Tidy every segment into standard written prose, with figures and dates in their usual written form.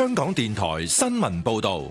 香港電台新聞報道。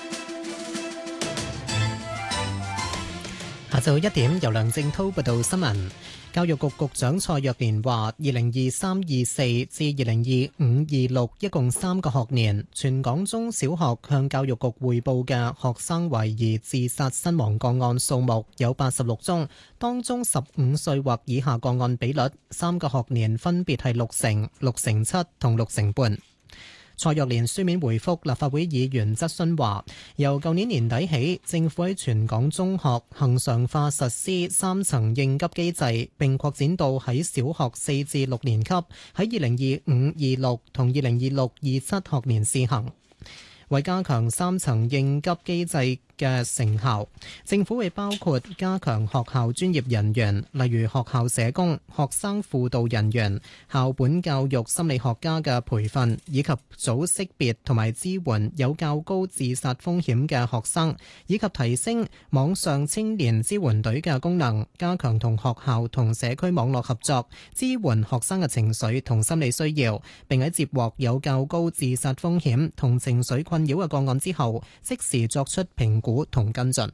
下晝1點，由梁正滔報道新聞。教育局局長蔡若蓮話，2023-24至2025-26一共3個學年，全港中小學向教育局匯報嘅學生懷疑自殺身亡個案數目有86宗，當中15歲或以下個案比率3個學年分別係60%、7%同6.5%。蔡若蓮書面回覆立法會議員質詢話，由舊年年底起，政府喺全港中學恆常化實施3層應急機制，並擴展到喺小學4至6年級，喺2025-26同2026-27學年試行。為加強3層應急機制嘅成效，政府會包括加強學校專業人員，例如學校社工、學生輔導人員、校本教育心理學家嘅培訓，以及早識別同埋支援有較高自殺風險嘅學生，以及提升網上青年支援隊嘅功能，加強同學校同社區網絡合作，支援學生嘅情緒同心理需要，並喺接獲有較高自殺風險同情緒困擾嘅個案之後，即時作出評估同跟進。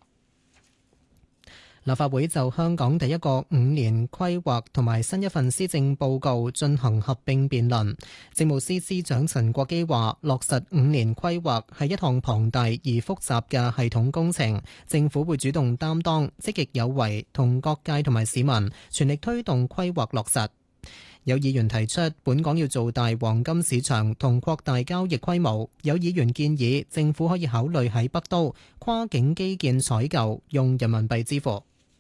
立法會就香港第一個5年規劃同埋新一份施政報告進行合併辯論。政務司司長陳國基話，落實5年規劃係一項龐大而複雜嘅系統工程，政府會主動擔當，積極有為，同各界同埋市民全力推動規劃落實。有議員提出本港要做大黃金市場同擴大交易規模，有議員建議政府可以考慮喺北都跨境基建採購用人民幣支付。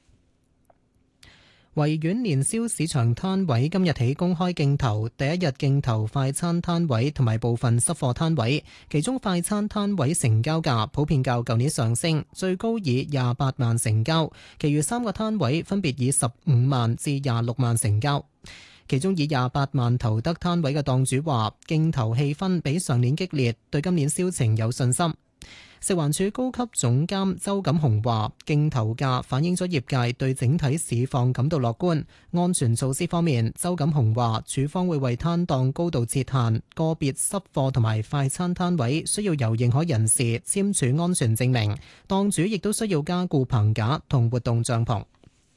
維園年宵市場攤位今日起公開競投，第一日競投快餐攤位同埋部分濕貨攤位，其中快餐攤位成交價普遍較舊年上升，最高以28萬成交，其餘3個攤位分別以15萬至26萬成交。其中以28萬投得攤位嘅檔主話，競投氣氛比上年激烈，對今年銷情有信心。食環署高級總監周錦雄話，競投價反映咗業界對整體市況感到樂觀。安全措施方面，周錦雄話，署方會為攤檔高度設限，個別濕貨同埋快餐攤位需要由認可人士簽署安全證明，檔主亦都需要加固棚架同活動帳篷。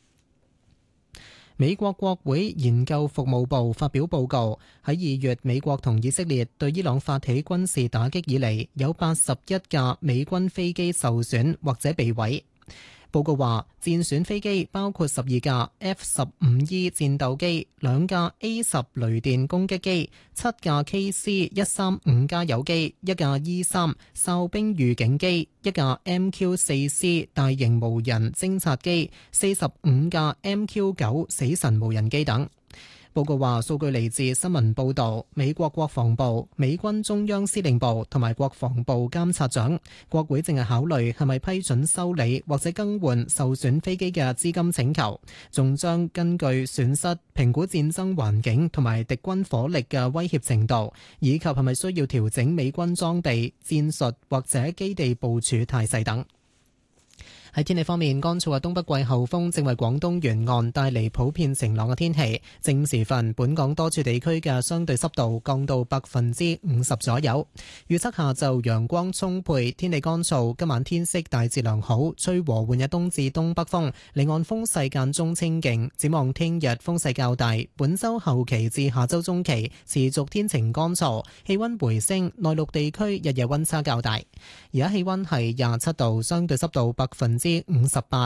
美國國會研究服務部發表報告，喺2月美國同以色列對伊朗發起軍事打擊以嚟，有81架美軍飛機受損或者被毀。報告話，戰損飛機包括12架 F-15E 戰鬥機、2架 A-10 雷電攻擊機、7架 KC-135 加油機、1架 E-3 哨兵預警機、1架 MQ-4C 大型無人偵察機、45架 MQ-9 死神無人機等。報告話，數據嚟自新聞報導、美國國防部、美軍中央司令部同埋國防部監察長。國會正係考慮係咪批准修理或者更換受損飛機嘅資金請求，仲將根據損失評估戰爭環境同埋敵軍火力嘅威脅程度，以及係咪需要調整美軍裝備、戰術或者基地部署態勢等。喺天氣方面，乾燥嘅東北季候風正為廣東沿岸帶嚟普遍晴朗嘅天氣。正午時分，本港多處地區嘅相對濕度降到50%左右。預測下晝陽光充沛，天氣乾燥。今晚天色大致良好，吹和緩嘅東至東北風，離岸風勢間中清勁。展望聽日風勢較大，本週後期至下週中期持續天晴乾燥，氣溫回升。內陸地區日夜溫差較大。而家氣溫係27度，相對濕度58%。